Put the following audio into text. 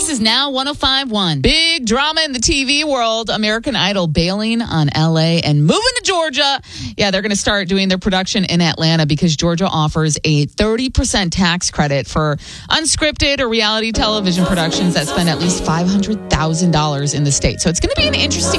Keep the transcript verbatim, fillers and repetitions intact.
is Now one oh five point one. Big drama in the T V world. American Idol bailing on L A and moving to Georgia. Yeah, they're going to start doing their production in Atlanta because Georgia offers a thirty percent tax credit for unscripted or reality television productions that spend at least five hundred thousand dollars in the state. So it's going to be an interesting